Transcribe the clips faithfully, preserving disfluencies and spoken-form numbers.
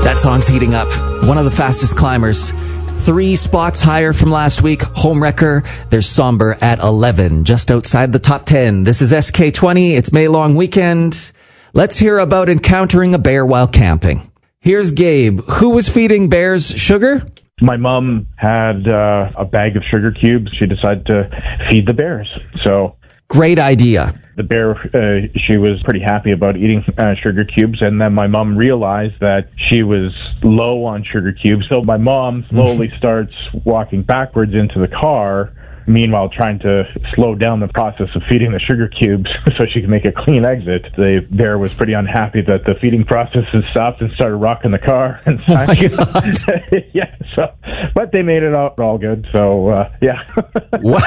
That song's heating up. One of the fastest climbers. Three spots higher from last week. Homewrecker. There's Somber at eleven, just outside the top ten. This is S K twenty. It's May long weekend. Let's hear about encountering a bear while camping. Here's Gabe. Who was feeding bears sugar? My mom had uh, a bag of sugar cubes. She decided to feed the bears. So great idea. The bear, uh, she was pretty happy about eating uh, sugar cubes, and then my mom realized that she was low on sugar cubes. So my mom slowly starts walking backwards into the car, meanwhile trying to slow down the process of feeding the sugar cubes so she could make a clean exit. The bear was pretty unhappy that the feeding process had stopped and started rocking the car. And oh my God. yeah, so, but they made it all, all good, so uh, yeah. Wow.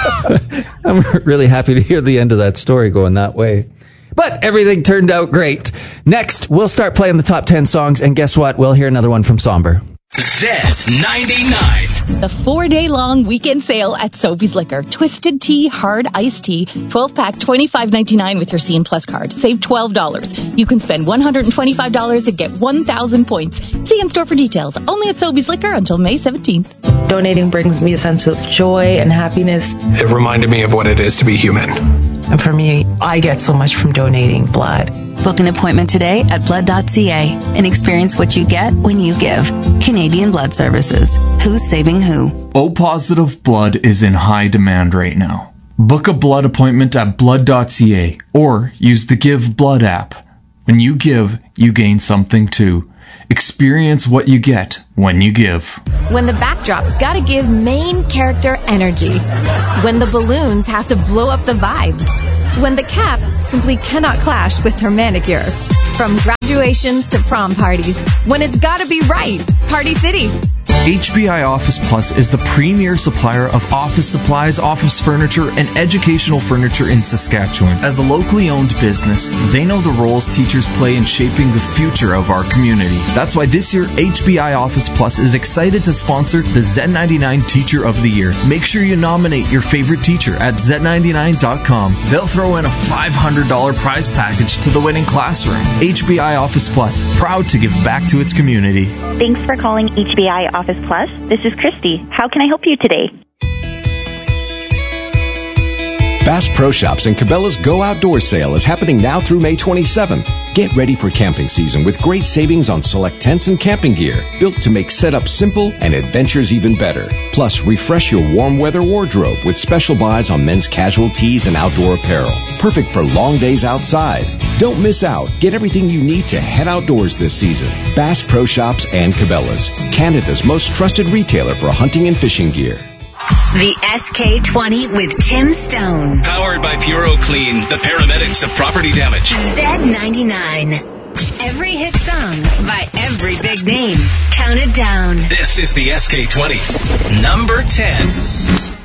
I'm really happy to hear the end of that story going that way. But everything turned out great. Next, we'll start playing the top ten songs, and guess what? We'll hear another one from Somber. Z ninety-nine. The four-day-long weekend sale at Sobeys Liquor. Twisted Tea, Hard Iced Tea, twelve-pack, twenty-five ninety-nine with your C N Plus card. Save twelve dollars. You can spend one hundred twenty-five dollars and get one thousand points. See in store for details. Only at Sobeys Liquor until May seventeenth. Donating brings me a sense of joy and happiness. It reminded me of what it is to be human. And for me, I get so much from donating blood. Book an appointment today at blood dot c a and experience what you get when you give. Canadian Blood Services. Who's saving who? O-positive blood is in high demand right now. Book a blood appointment at blood dot c a or use the Give Blood app. When you give, you gain something too. Experience what you get when you give. When the backdrop's gotta give main character energy. When the balloons have to blow up the vibe. When the cap simply cannot clash with her manicure. From graduations to prom parties. When it's gotta be right. Party City. H B I Office Plus is the premier supplier of office supplies, office furniture, and educational furniture in Saskatchewan. As a locally owned business, they know the roles teachers play in shaping the future of our community. That's why this year, H B I Office Plus is excited to sponsor the Z ninety-nine Teacher of the Year. Make sure you nominate your favorite teacher at Z ninety-nine dot com. They'll throw in a five hundred dollars prize package to the winning classroom. H B I Office Plus, proud to give back to its community. Thanks for calling H B I Office Plus. This is Christy. How can I help you today? Bass Pro Shops and Cabela's Go Outdoor Sale is happening now through May twenty-seventh. Get ready for camping season with great savings on select tents and camping gear, built to make setup simple and adventures even better. Plus, refresh your warm weather wardrobe with special buys on men's casual tees and outdoor apparel. Perfect for long days outside. Don't miss out. Get everything you need to head outdoors this season. Bass Pro Shops and Cabela's, Canada's most trusted retailer for hunting and fishing gear. The S K twenty with Tim Stone. Powered by Puro Clean, the paramedics of property damage. Z ninety-nine. Every hit song by every big name. Count it down. This is the S K twenty. Number ten.